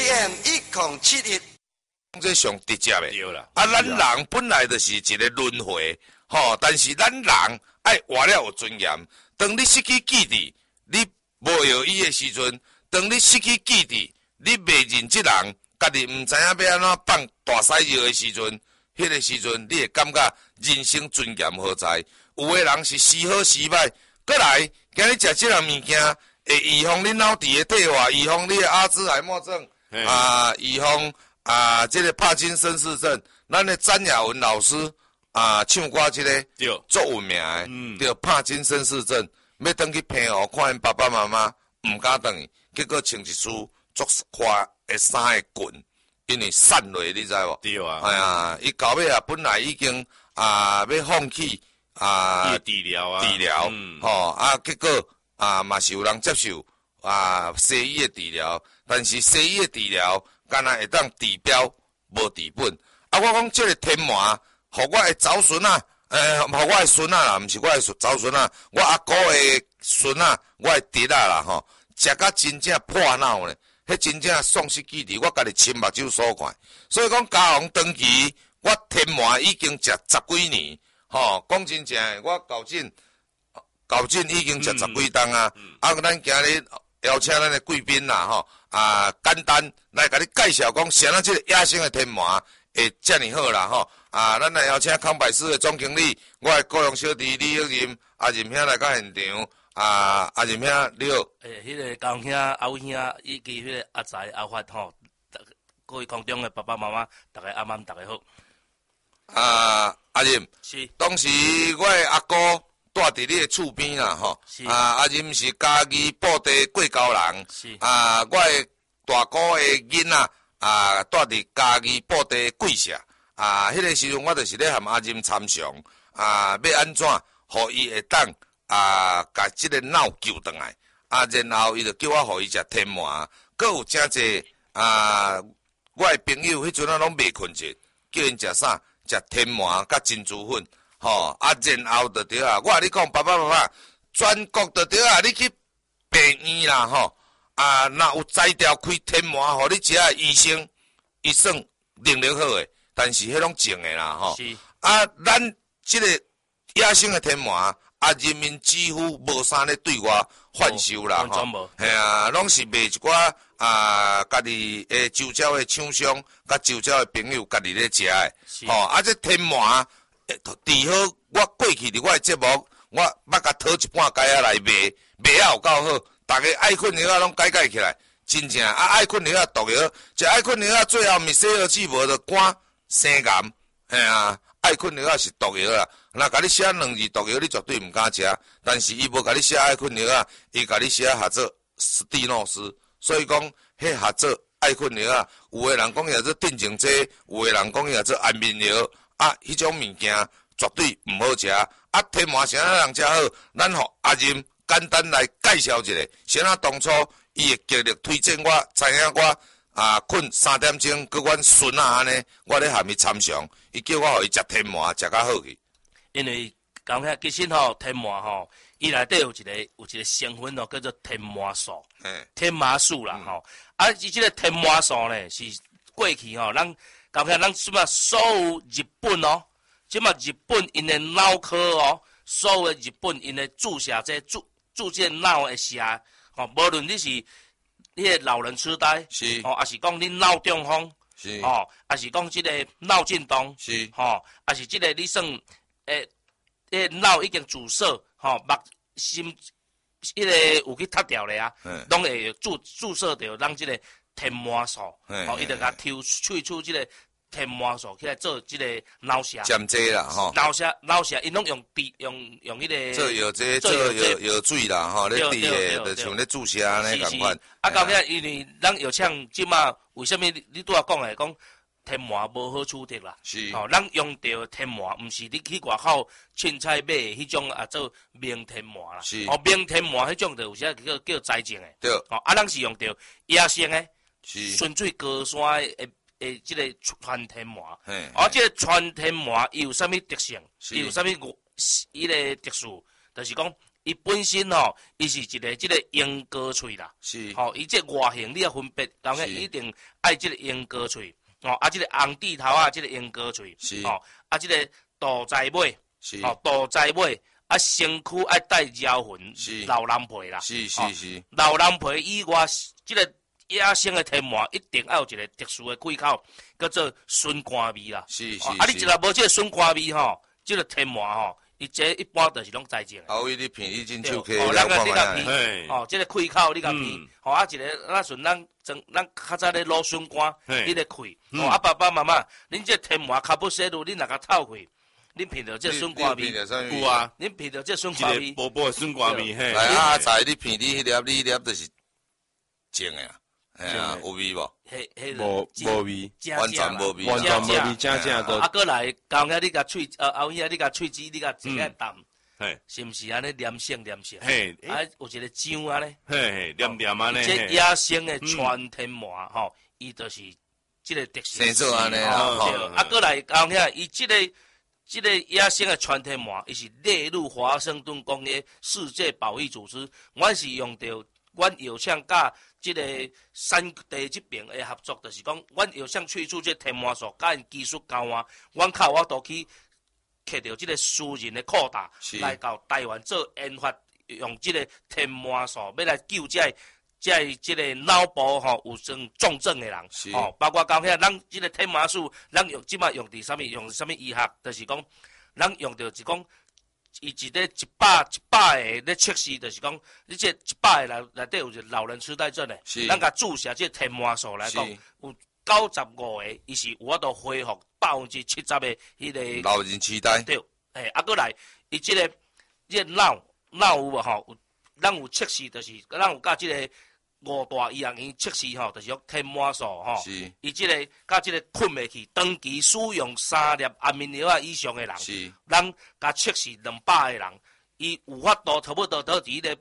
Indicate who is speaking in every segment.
Speaker 1: AM 1071。
Speaker 2: 这上直接的。
Speaker 3: 对啦。
Speaker 2: 啊，咱人本来就是一个轮回，吼，但是咱人爱活了有尊严。当你失去记忆，你无有伊的时阵，当你失去记忆，你袂认这人，家己毋知影要安怎放大屎尿的时阵，迄个时阵你会感觉人生尊严何在？有的人是时好时歹，过来今日食这样物件，会预防你脑底的退化，预防你的阿兹海默症，预防这个帕金森氏症。咱的詹雅文老师唱歌这个足有名的，叫帕金森氏症，要回去平湖看因爸爸妈妈，唔敢回去，结果穿一束足花的衫的裙，因为散落，你知无？
Speaker 3: 对啊。
Speaker 2: 哎呀，伊到尾本来已经要放弃
Speaker 3: 治疗
Speaker 2: 结果嘛是有人接受西医的治疗，但是西医的治疗敢若会当治标无治本。我讲这个天麻，互我的祖孙互我的孙啦，毋是我的祖孙我阿姑的孙我的侄啦吼，食甲真正破脑咧，迄真正丧失记忆，我家己亲目睭所看。所以讲家皇长期，我天麻已经食10几年，吼，讲真正的，我搞进已经食10几档咱今日邀请咱的贵宾啦，吼，简单来甲你介绍讲，谁这个野生的天麻会遮尔好啦，吼，咱来邀请康百斯的总经理，我的雇佣小弟李玉任阿任兄来到现场，阿任兄你好。
Speaker 4: 迄个高兄、阿伟兄以及迄个阿财、阿发吼，各位空中的爸爸妈妈，大家晚安，大家好。
Speaker 2: 阿任，
Speaker 4: 是，
Speaker 2: 当时我的阿姑住伫你的厝边啦，吼，阿任是嘉义布袋过高人，
Speaker 4: 是，
Speaker 2: 我的大姑的囡仔住伫嘉义布袋贵社，迄个时阵我就是咧和阿任参详，要安怎，互伊会当甲即个脑救回来，然后伊就叫我互伊食天麻，阁有真济我的朋友迄阵拢袂困着，叫因食啥？食天麻甲珍珠粉，吼，然后就对我甲你讲，爸爸妈妈，全国就对你去病院啦，吼，若有摘掉开天麻，互你食的医生，伊算能力好诶，但是迄拢正诶啦，吼。
Speaker 4: 是。
Speaker 2: 咱即个野生诶天麻，人民几乎无啥咧对我贩售啦，吼。嘿拢是卖一寡家己诶周遭诶厂商，甲周遭诶朋友家己咧食诶。吼，这天麻，治好我过去伫我诶节目，我捌甲讨一半解来卖有够好，大家爱困药拢解起来，真正爱困药毒药，食爱困药最后毋是洗好齿无就肝生癌，嘿爱困药是毒药啦。若甲你写2字毒药，你绝对毋敢食。但是伊无甲你写爱困药，伊甲你写下做史蒂诺斯，所以讲迄下做爱困药，有的人讲也做镇静剂，有的人讲也做安眠药，迄种物件绝对毋好食。天麻啥人食好？咱互阿任简单来介绍一下，啥当初伊会极力推荐我，知影我困3点钟，佮阮孙安尼，我咧含伊参详，伊叫我互伊食天麻，食较好去。
Speaker 4: 因为讲遐其实吼，天麻吼，伊内底有一个成分哦，叫做天麻素，天麻素啦吼。伊即个天麻素呢，是过去吼，咱讲遐咱什么所有日本哦，即嘛日本因的脑科哦，所有的日本因的注射这注射脑的射，吼，无论你是迄个老人痴呆，
Speaker 2: 是，
Speaker 4: 吼，也是讲你脑中风，
Speaker 2: 是，
Speaker 4: 吼，也是讲即个脑震荡，
Speaker 2: 是，
Speaker 4: 吼，也是即个你算脑已经阻塞，吼，目心迄个有去塌掉咧拢会注射着咱即个天麻素，吼，伊就甲萃取即个天麻素起来做即个脑射。
Speaker 2: 针剂啦，吼。
Speaker 4: 脑射，因拢用迄个。
Speaker 2: 做药水啦，吼，咧滴诶，就像咧注射安尼共款。
Speaker 4: 到遐，因为咱药厂即马为虾米你拄仔讲诶，讲天麻无好处的啦。
Speaker 2: 是。
Speaker 4: 吼，咱用着天麻，毋是你去外口凊彩买迄种做明天麻啦。
Speaker 2: 是。
Speaker 4: 哦，明天麻迄种就有些叫栽种诶。
Speaker 2: 对。
Speaker 4: 哦，咱是用着野生诶，
Speaker 2: 是。
Speaker 4: 纯粹高山诶，即个川天麻。即个川天麻伊有啥物特性？伊有啥物伊个特殊？就是讲伊本身吼，伊是一个即个鹰哥喙啦，
Speaker 2: 是，
Speaker 4: 吼，伊这外形你要分别，当然一定爱即个鹰哥喙，哦，啊，即个红地头啊，即个鹰哥喙，
Speaker 2: 是，
Speaker 4: 哦，啊，即个大dài尾，
Speaker 2: 是，
Speaker 4: 哦，大dài尾，啊，身躯爱带腰魂，
Speaker 2: 是，
Speaker 4: 老人皮啦，
Speaker 2: 是，
Speaker 4: 老人皮以外，即个野生的天麻一定要有一个特殊的开口，叫做笋干味啦，
Speaker 2: 是，
Speaker 4: 啊，你一若无即个笋干味吼，即个天麻吼。伊这一般都是拢栽种的。
Speaker 2: 啊，为你片你进手去
Speaker 4: 哦，
Speaker 2: 了看
Speaker 4: 你甲
Speaker 2: 卖。
Speaker 4: 片，哦，这个开口你甲片，吼啊一个，那阵咱较早咧卤笋干，你咧开，哦啊爸爸妈妈，恁这天麻卡不西路，恁若甲透开，恁片着这笋干味，
Speaker 3: 有啊，
Speaker 4: 恁片着这笋干味，
Speaker 3: 薄薄的笋干味，嘿。
Speaker 2: 来啊，仔你片你迄粒就是正的啊，哎呀，有味无？
Speaker 3: 无味，
Speaker 2: 完全无味，
Speaker 3: 完全无味，正正的。
Speaker 4: 啊，过来，后尾你甲喙，后尾你甲喙齿，你甲一个淡，
Speaker 3: 嘿，
Speaker 4: 是毋是安尼黏性？
Speaker 3: 嘿，
Speaker 4: 啊，有一个浆安尼，
Speaker 3: 嘿，黏安尼。
Speaker 4: 这野生的全天麻吼，伊就是即个特色。
Speaker 2: 生做安尼啦，
Speaker 4: 啊，过来后尾伊即个野生的全天麻，伊是列入华盛顿公约世界保育组织，阮是用着。阮药厂甲即个山地这边的合作，就是讲，阮药厂萃取这天麻素，甲因技术交换，阮靠我都去摕到即个私人的扩大，来到台湾做研发，用即个天麻素要来救即个脑部吼有生重症的人，吼，包括讲遐咱即个天麻素，咱用即摆用伫啥物？用啥物医学？就是讲，咱用着是讲。伊一个100个咧测试，就是讲，你这100个内底有一个老人痴呆症的，咱甲注射这天麻素来讲，有95个，伊是有法度恢复70%的迄个
Speaker 2: 老人痴呆。
Speaker 4: 对，啊，过来，伊这个脑有无吼？咱有测试，就是咱有甲这个5大医学院测试吼，就是用天麻素吼，伊这个甲这个困袂去，长期使用3粒安眠药以上的人，咱甲测试200个人，伊有法度差不多倒伫咧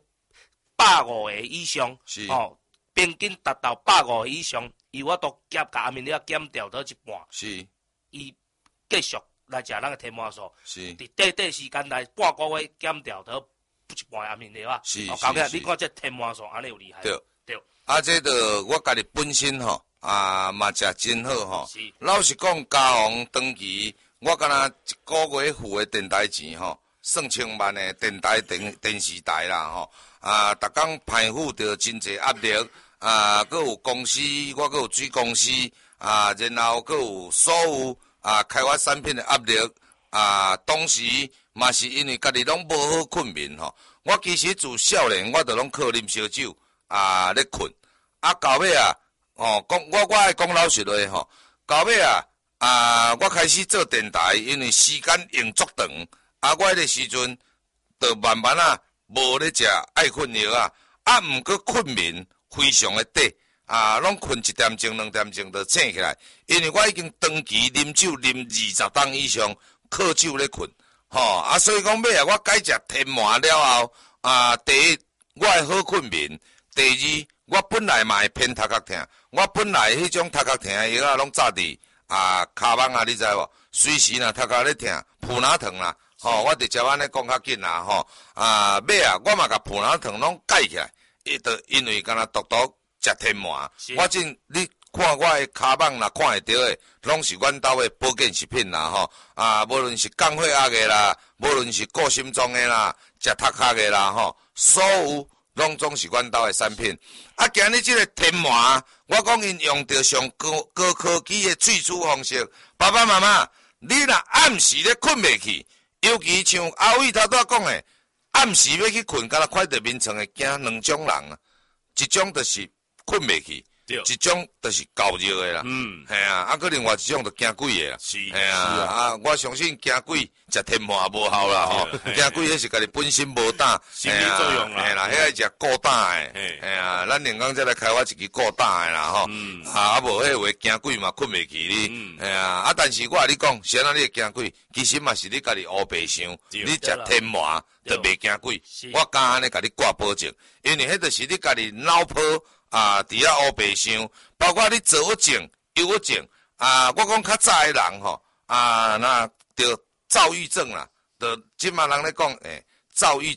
Speaker 4: 150个以上，哦，平均达到150个以上，伊有法度甲安眠药减掉倒一半，伊继续来食咱的天麻素，伫短时间内半个月减掉倒一半安眠药啊，后尾你看这天麻素安尼有厉害。
Speaker 2: 对，啊，这个我家己本身吼，嘛食真好吼。老实讲，加王长期，我敢若一个月付的电台钱吼，算千万的电台电视台啦吼。逐工排付着真侪压力，佮有公司，我佮有水公司，然后佮有所有开发产品的压力，当时嘛是因为家己拢无好困眠吼。我其实自少年我就拢靠啉烧酒。咧困，到尾讲我爱讲老实话吼，到尾我开始做电台，因为时间用足长，我迄个时阵就慢慢无咧食爱困药毋过困眠非常的短，拢困1点钟、2点钟就醒起来，因为我已经长期啉酒啉20冬以上，靠酒咧困，所以讲尾我改食天麻了后，第一我会好困眠。第二，我本来嘛会偏头壳疼，我本来迄种头壳疼的药拢炸伫骹网你知无？随时头壳咧疼，扑哪疼啦，我直接安尼讲较紧啦，尾我嘛甲扑哪疼拢改起来，因为敢若独食天麻，我你看我的骹网若看会到的，拢是阮兜的保健食品啦，无论是降血压的啦，无论是顾心脏的啦，食头壳的啦，所有。拢总是阮兜的产品，今日这个天麻，我讲因用着上高科技的萃取方式。爸爸妈妈，你若暗时咧困袂去，尤其像阿伟头拄讲的，暗时要去困，敢若快到眠床的惊2种人一种就是困袂去，一种就是高热的啦，可另外一种就惊鬼的啦，我相信惊鬼食天麻无效啦，惊鬼迄是家己本身无胆，
Speaker 3: 心理作用啦，
Speaker 2: 迄个食固胆的，咱另讲再来开发一支固胆的啦，无迄话惊鬼嘛困袂去你，但是我甲你讲，谁让你会惊鬼，其实嘛是你家己乌白想，你食天麻就袂惊鬼，我敢安尼甲你挂保证，因为迄就是你家己脑波。伫遐乌白想，包括你坐郁症、忧郁症，我讲较早的人吼，那得躁郁症啦，即马人咧讲，躁郁症、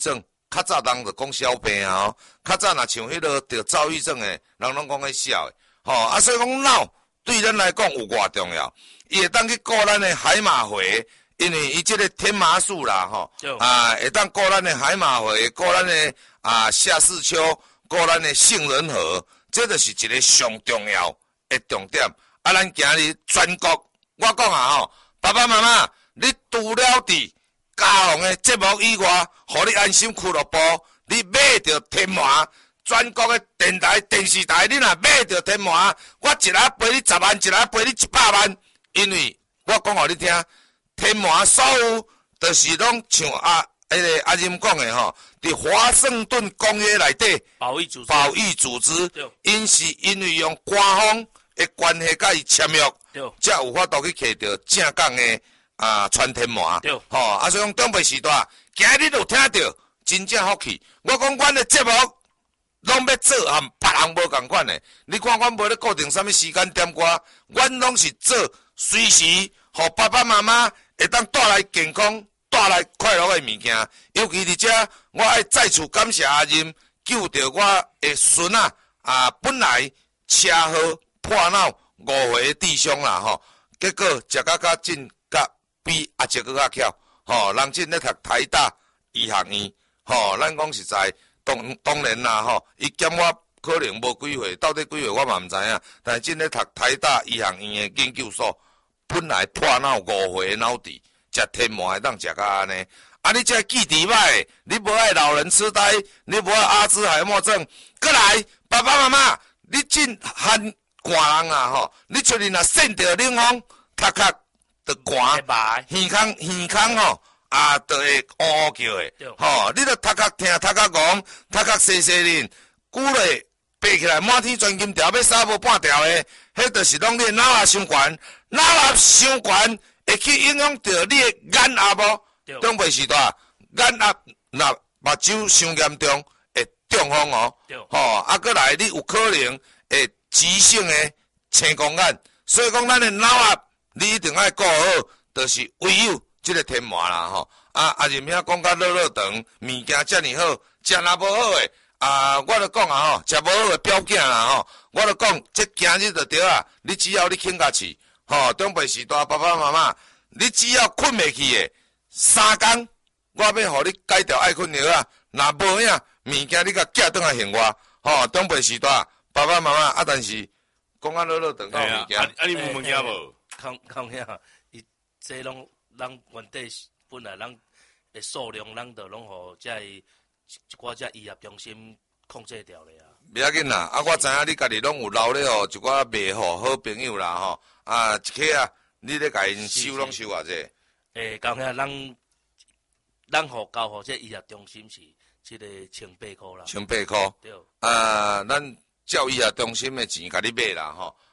Speaker 2: 较早人就讲小病啊，较早若像迄个得躁郁症诶，人拢讲迄小诶，啊，所以讲脑对咱来讲有偌重要，伊会当去顾咱诶海马回，因为伊即个天麻素啦，会当顾咱诶海马回，顾咱诶下视丘，顾咱诶杏仁核，这就是一个上重要诶重点。咱今日全国，我讲爸爸妈妈，你除了伫家庭诶节目以外，互你安心俱乐部，你买着天麻，全国诶电台、电视台，你若买着天麻，我一来赔你10万，一来赔你100万，因为我讲互你听，天麻所有就是拢像迄个阿任讲诶伫华盛顿公约内底，保育组织，因是因为用官方诶关系甲伊签约，才有法度去摕到正港诶传天麻，所以讲中北时代，今日就听到真正福气。我讲阮诶节目拢要做和别人无共款诶，你看阮无咧固定啥物时间点歌，阮拢是做随时互爸爸妈妈会当带来健康、带来快乐诶物件。尤其伫遮，我爱再次感谢阿任救着我诶孙本来车祸破脑5岁弟兄啦结果食甲真甲比阿叔搁较巧人真咧读台大医学院咱讲实在，当然啦伊减我可能无几岁，到底几岁我嘛毋知影，但是真咧读台大医学院诶研究所，本来破脑5岁诶脑治，食天麻会当食甲安尼。你这记忆歹，你无爱老人痴呆，你无爱阿兹海默症，过来爸爸妈妈，你真罕寒人啦你出去若扇着冷风，咔咔就寒，耳孔就会呜叫诶，你著头壳疼，头壳戆，头壳细细恁，久咧爬起来满天钻金条，要扫无半条诶，迄著是拢你脑压伤悬，脑压伤悬会去影响到你诶眼压无？中北时代眼压若目睭伤严重会中风过来你有可能会急性诶青光眼，所以讲咱诶脑压你一定要顾好，就是唯有即个天麻啦阿任遐讲甲落长，物件遮尔好，食若无好诶我著讲食无好诶表囝啦我著讲即今日就对你只要你肯家饲中北时代爸爸妈妈，你只要困袂去诶3工，我要互你改掉爱困药若无影物件你甲寄转来还我中北时代爸爸妈妈但是讲落长到物件
Speaker 3: 你问物件无？
Speaker 4: 讲遐伊这拢咱原底本来咱诶数量，咱著拢互一寡只医学中心控制掉咧
Speaker 2: 袂要紧啦我知影你家己拢有留咧一寡卖好朋友啦一客你咧甲因收拢收偌济？
Speaker 4: 讲遐咱互交互这医学中心是即个18箍啦
Speaker 2: ，18箍。
Speaker 4: 对。
Speaker 2: 咱照医学中心诶钱甲你买啦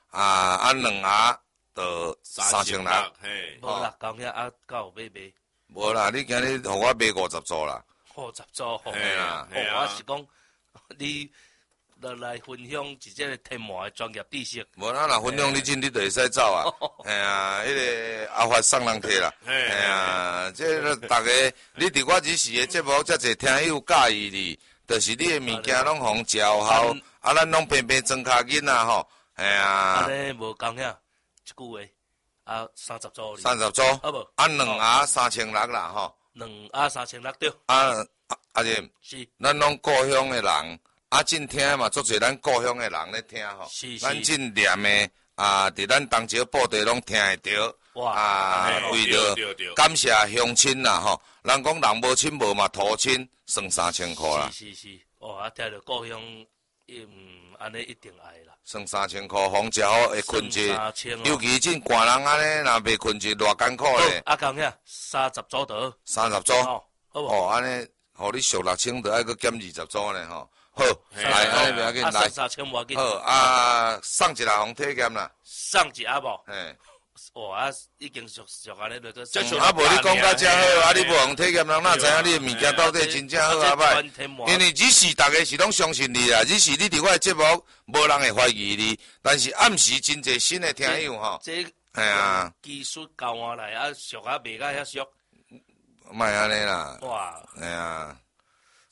Speaker 2: 2盒就3600。
Speaker 4: 嘿。无啦，讲遐有买。
Speaker 2: 无啦，你今日互我买50组啦。
Speaker 4: 50组。
Speaker 2: 嘿啦。
Speaker 4: 我是讲你来分享一即个天麻诶专业知识。
Speaker 2: 无咱若分享你你就会使走迄个阿发送人摕啦。这个大家你伫我日时诶节目，遮侪听友介意你，就是你诶物件拢互照好，咱拢平平装脚囡仔
Speaker 4: 安尼无讲遐一句话30组。
Speaker 2: 30组。好无？2盒3600啦
Speaker 4: 2盒3600对。
Speaker 2: 阿任是，咱拢故乡诶人。真听嘛，足侪咱故乡诶人咧听咱真念诶伫咱东石布袋拢听会着为着感谢乡亲啦咱讲人无亲无嘛土亲，算3000箍啦。
Speaker 4: 是，听着故乡，安尼一定爱啦。
Speaker 2: 算3000箍，防食好会困一，尤其真寒人安尼，若袂困一偌艰苦咧。
Speaker 4: 讲遐30组倒。
Speaker 2: 30组，好无？安尼，互你俗6000，就爱搁减20组呢好，来，安尼袂要紧，来
Speaker 4: ，3000无要紧。
Speaker 2: 好，送一下互体检啦。
Speaker 4: 送一盒无？哇，已经俗安尼落做。
Speaker 2: 无你讲甲遮好，你无互体检，人哪知影你物件到底真正好歹？因为只是大家是拢相信你啦，只是你伫我诶节目，无人会怀疑你。但是暗时真侪新诶听友
Speaker 4: 这技术教我来俗袂甲遐俗。
Speaker 2: 莫安尼啦。
Speaker 4: 哇！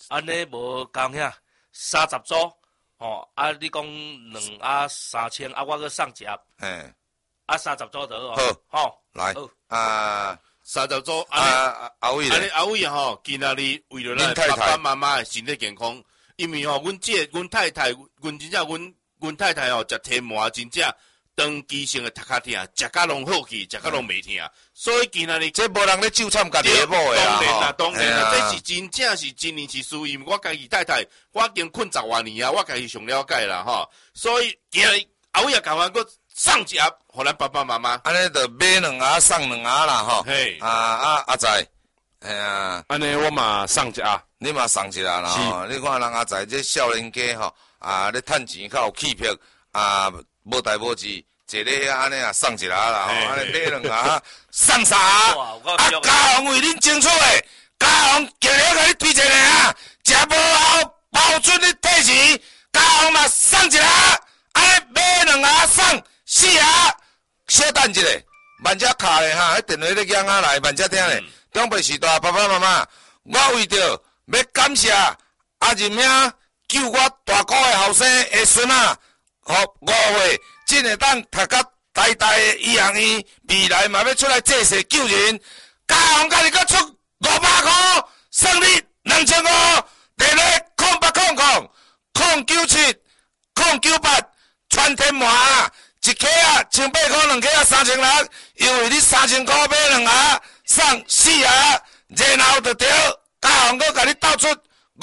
Speaker 4: 安尼无共遐30组，吼，啊，你讲2啊3000，啊，我搁送一盒，
Speaker 2: 嘿，
Speaker 4: 啊30组就好，
Speaker 2: 好，来，啊
Speaker 3: ，30组，
Speaker 2: 阿伟咧，
Speaker 3: 阿伟吼，今仔日为了咱爸爸妈妈的身体健康，因为吼，阮太太，阮真正阮太太吼，食天麻真正。长期性的头壳疼，食甲拢好去，食甲拢袂疼，所以今仔日
Speaker 2: 这无人咧纠缠家己的某的
Speaker 3: 当然啦，这是真正是真年是输，因为我家己太太，我已经困10多年啊，我家己上了解啦吼，所以今日后尾也甲我搁送一盒，互咱爸爸妈妈。
Speaker 2: 安尼就买2盒送2盒啦吼。
Speaker 3: 嘿，
Speaker 2: 阿仔，哎呀，
Speaker 3: 安尼我嘛送一盒，
Speaker 2: 你嘛送一啦吼。你看人阿仔这少年家吼，咧趁钱较有气魄无代无志，坐咧遐安尼送一盒啦吼，安尼买2盒送3盒。家宏为恁争取的，家宏极力甲你推荐的啊，食无后包准你退钱，家宏嘛送一盒，安尼买2盒送4盒。小等一下，慢只卡咧哈，迄电话咧响啊来，慢只听咧。长辈时代，爸爸妈妈，我为着要感谢任兄救我大哥的后生的孙仔。好5岁，真会当读到台大的医学院，未来嘛要出来济世救人。家宏甲你搁出500块，送你2500，电话0800 097 098，全天麻一克啊，1800块，2克啊3600，因为你3000块买2盒，送4盒，然后就对，家宏搁甲你斗出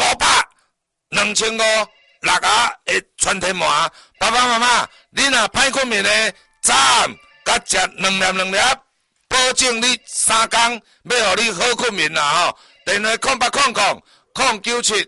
Speaker 2: 500、2500、6盒的全天麻。爸爸妈妈，你若歹困眠的，早暗甲食2粒，保证你3天要互你好困眠啦吼。电话0800 097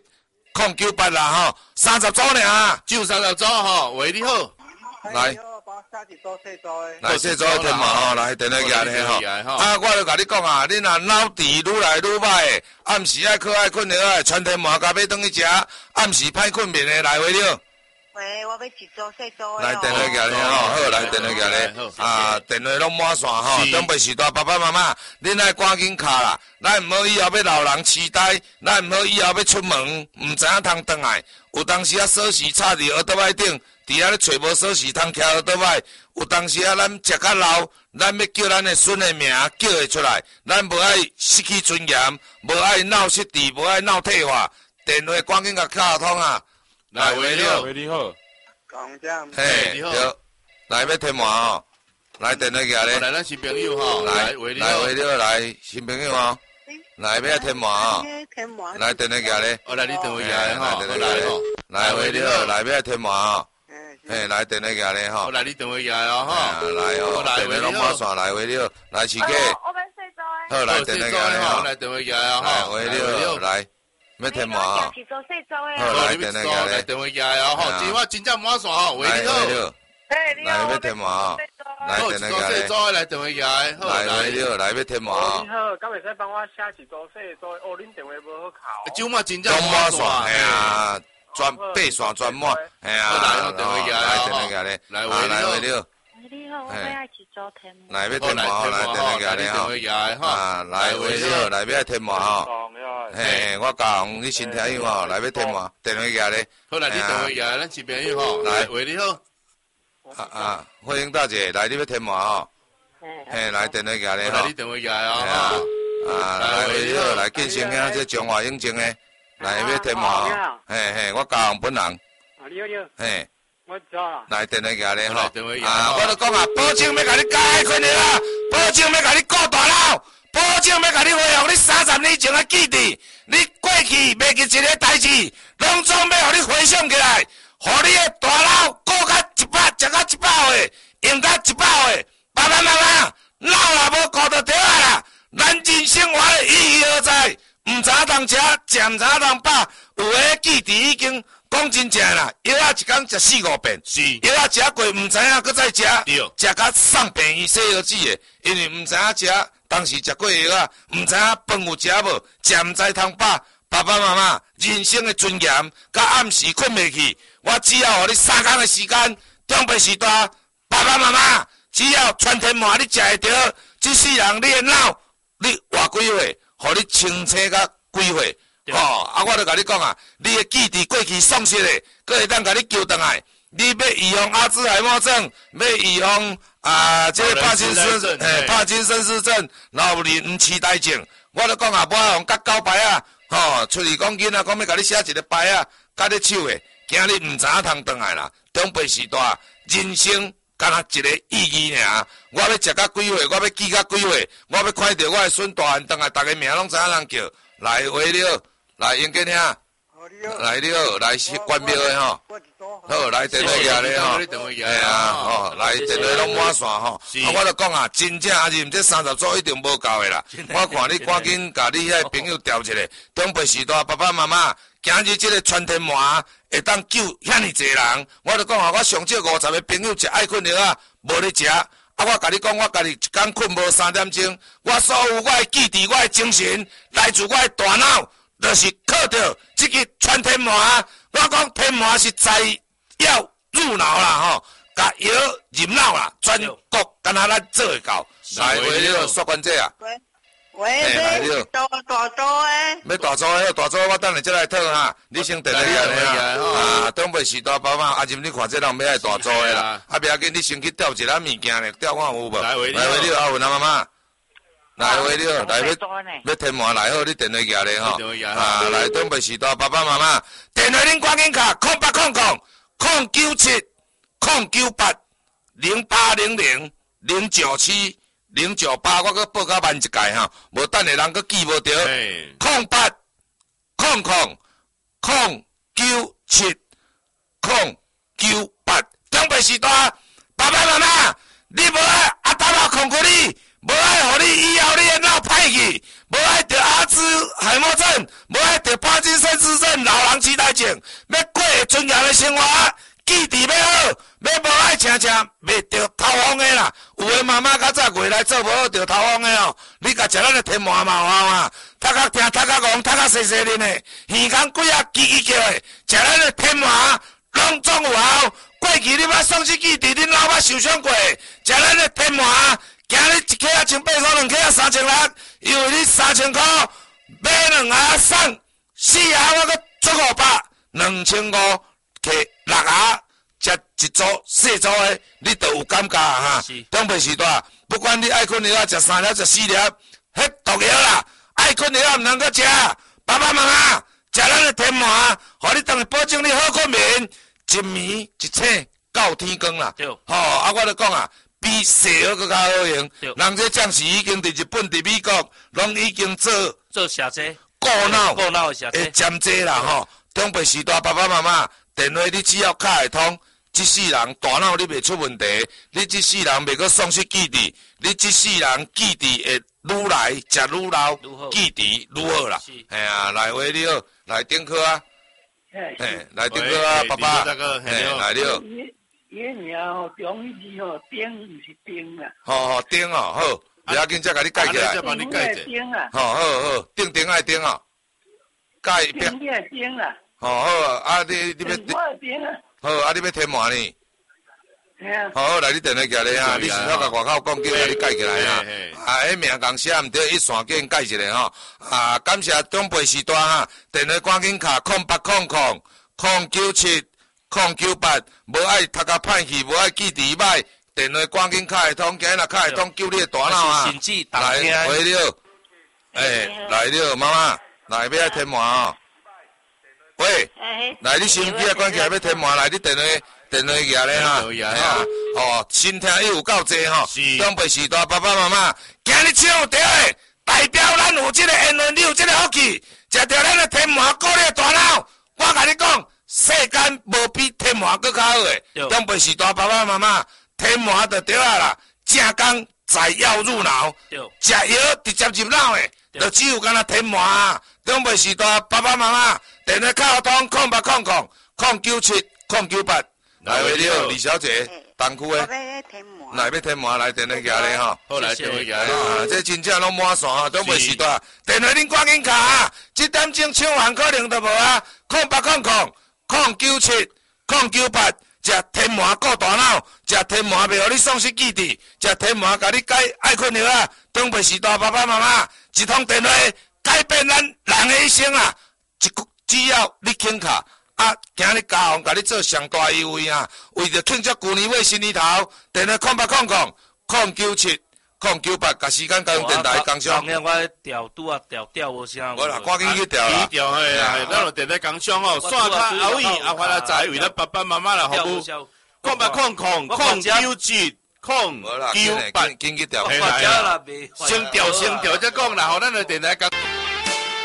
Speaker 2: 098啦吼，30组尔，
Speaker 3: 就30组吼，为你好。
Speaker 2: 来，来细组天麻吼，来电话举咧吼。我就甲你讲啊，你若脑治愈来愈歹，暗时爱靠爱困了啊，全天麻甲要转去食，暗时歹困眠的来回了。
Speaker 1: 喂，我要一组细组的。
Speaker 2: 来电话举咧吼，好，来电话举咧，电话拢满线吼。长辈时代，爸爸妈妈，恁爱赶紧卡啦，咱毋好以后要老人痴呆，咱毋好以后要出门，毋知影通转来。有当时锁匙插伫耳朵摆顶，伫遐咧找无锁匙通徛耳朵摆。有当时咱食较老，咱要叫咱的孙的名叫会出来，咱无爱失去尊严，无爱闹失智，无爱闹退化。电话赶紧甲敲通啊！来喂了，
Speaker 3: 喂你好，
Speaker 1: 讲这
Speaker 2: 嘿，对，来要天麻吼，来电话举咧，
Speaker 3: 来咱新朋友吼，
Speaker 2: 来喂了，来新朋友吼，来要天麻吼，来电话举咧，
Speaker 3: 来你电话举咧吼，
Speaker 2: 来喂了，来要天麻吼，嘿，来电话举咧吼，
Speaker 3: 来你电话举哦吼，
Speaker 2: 来哦，电话拢满线，来喂了，来饲鸡，
Speaker 1: 我们细组的。
Speaker 2: 好，来电话举咧吼，
Speaker 3: 来电话举哦吼，
Speaker 2: 喂了，来。要天麻吼，
Speaker 1: 一组细组的。
Speaker 2: 好，来电话举咧，
Speaker 3: 来电话举哦吼，今晚真正满线吼，喂你好，
Speaker 2: 来要天麻吼，来电话举咧，
Speaker 3: 来电话举，
Speaker 2: 来喂了，来要天麻吼。
Speaker 5: 你好，敢会使帮我写一组细组？哦，恁电话无好敲。
Speaker 3: 今晚真正
Speaker 2: 满线，嘿啊，全8线全满，嘿啊，来电话举咧，来喂了。
Speaker 1: 你好，我要一组天麻。
Speaker 2: 来要天麻吼，来电话举咧吼，来喂了，来要天麻吼。嘿，我教你身体好吼，来要天麻，电话举咧。
Speaker 3: 好，来你电话举，咱新朋友吼，来喂你好。
Speaker 2: 欢迎大姐，来你要天麻吼。嘿，来电话举咧吼。
Speaker 3: 来你电话举哦。
Speaker 2: 来喂你好，来建成兄这中华永靖的，来要天麻吼。嘿，我教本人。
Speaker 5: 你好你好。
Speaker 2: 嘿。
Speaker 5: 我知啦。
Speaker 2: 来电话举咧吼。
Speaker 3: 我
Speaker 2: 就讲啊，保证要甲你解困了啊，保证要甲你顾大老。保证要甲你恢复你30年前的记忆，你过去袂记一个代志，拢总要互你回想起来，互你的大老过到100，食到100岁，用到100岁。爸爸妈妈，老也无顾得着啊啦！咱人生活的意义何在？毋知影通食，食毋知影通饱，有诶记忆已经讲真正啦，药啊一工食4-5遍，药啊食过毋知影搁再食，食到送病院洗药剂的，因为毋知影食。当时食过药啊，毋知影饭有食无，食毋知通饱。爸爸妈妈，人生的尊严，甲暗时困袂去，我只要互你3天的时间，长辈时代，爸爸妈妈，只要全天麻你食会着，这世人你的脑，你活几岁，互你清醒甲几岁， 啊，我著甲你讲啊，你的记忆过去丧失的，佫会当甲你救回来。你要预防阿兹海默症，要预防这个帕金森氏症、老年痴呆症，我著讲啊，无用甲交牌啊，出去讲囡仔讲要甲你写一个牌啊，甲你手的，惊你毋知影通转来啦。长辈时代，人生敢若一个意义尔。我要食到几岁，我要记到几岁，我要看到我的孙大汉转来，逐个名拢知影人叫。来话了，来英哥兄，来了，来是关庙的吼。好，来电话举咧吼，哎呀，来电话拢满线吼。我著讲啊，真正阿任这30组一定无够的啦。我看你赶紧甲你遐朋友调一个，长辈时代爸爸妈妈，今日这个传天麻会当救遐尼济人。我著讲啊，我上少50个朋友食爱困药啊，无咧食。啊，我甲你讲，我家己一工困无3点钟，我所有我的记忆、我的精神，来自我的大脑，就是靠着这个传天麻。我讲天麻是在药入脑啦吼，甲药入脑啦，全国敢若咱做会到。来，话了，说关姐啊。
Speaker 1: 喂，大组诶。
Speaker 2: 要大组诶，大组我等下再来讨哈。你先电话来啊，长辈时代爸妈，阿任你看这人要爱大组诶啦。啊，不要紧，你先去调一篮物件咧，调看有无？来话了，阿文阿妈妈。来话了，来要天麻来好，你电话举咧吼。啊，来长辈时代爸爸妈妈，电话恁赶紧卡0800-097-09800-097。098，我搁报较慢一届哈，无等下人搁记无着。0800-097-098，长辈时代，爸爸妈妈，你无爱阿达老控过你，无爱互你以后你的脑歹去，无爱得阿兹海默症，无爱得帕金森氏症、老人痴呆症，要过尊严的生活。记忆要好，要无爱常常袂着头风的啦。有的妈妈较早过来做无好着头风的哦。你甲食咱的天麻嘛有效啊，读较听，读较戆，读较细细恁的，耳孔鬼啊叽叽叫的，食咱的天麻拢总有效。过去你捌丧失记忆，恁老爸受伤过，食咱的天麻，今日一克啊180块，2克啊3600，因为你3000块买2盒送4盒，我搁做500，2500。摕6盒，食一组细组的，你都有感觉哈。长辈时代，不管你爱困药啊，食3粒、食4粒，迄毒药啦，爱困药毋通搁食。爸爸妈妈，食咱的天麻，互你当然保证你好困眠，一眠一醒到天光啦。吼，啊，我著讲啊，比西药搁较好用。人这将士已经伫日本、伫美国，拢已经做
Speaker 4: 写这
Speaker 2: 顾脑
Speaker 4: 的写这
Speaker 2: 针剂啦吼。长辈时代，爸爸妈妈。电话你只要卡会通，这世人大脑你袂出问题，你这世人袂阁丧失记忆，你这世人记忆会愈来食愈老，记忆愈好啦。哎呀，来话了，来顶课啊，来顶课啊，爸爸，来了。
Speaker 5: 爷名吼，中医吼，丁毋是丁啦。
Speaker 2: 好，丁哦，好，不要紧，再甲你改起来。
Speaker 5: 丁啊。
Speaker 2: 好，丁爱丁哦，改
Speaker 5: 丁爱丁啦。
Speaker 2: 好，啊，你要好，啊，你要天麻呢？好，来你电话举咧啊！你是要甲外口讲叫甲你改起来啊！迄名讲写毋对，一线叫因改一下吼。啊，感谢长辈时代哈，电话赶紧卡0800-097-098，无爱读甲歹去，无爱记忆歹，电话赶紧卡会通，今日若卡会通，救你的大脑啊！来，回了，来了，妈妈，来要爱天麻哦。喂，来你手机啊，关起来要天麻，来你电话举咧哈，哦，新听友有够济吼，长辈时代爸爸妈妈，今日唱有对的，代表咱有这个缘分，你有这个福气，食着咱的天麻顾你的大脑，我甲你讲，世间无比天麻搁较好的，长辈时代爸爸妈妈，天麻就对啊啦，正讲在药入脑，食药直接入脑的，就只有敢若天麻，长辈时代爸爸妈妈。电话卡通0800-097-098，来位了，李小姐，东区的，来要天麻，来电话举咧吼，
Speaker 3: 好来电话举咧，
Speaker 2: 这真正拢满线啊，都袂时代，电话恁赶紧卡啊，这点钟抢完可能都无啊，0800-097-098，食天麻顾大脑，食天麻袂互你丧失记忆，食天麻甲你改爱困药啊，长辈时代爸爸妈妈，一通电话改变咱人的一生啊！ 只要你肯卡啊，今日嘉宏甲你做上大优惠啊，为着庆祝旧年尾新年头，电话0800-097-098，甲时间甲用电台工商。
Speaker 4: 我调无声。
Speaker 2: 无啦，赶紧去调啦。
Speaker 3: 调嘿啦，咱用电台工商吼，线卡阿伟阿发达财，为咱爸爸妈妈来服务。0800-097-098。
Speaker 2: 紧去调。
Speaker 3: 先调再讲啦，吼，咱用电台工。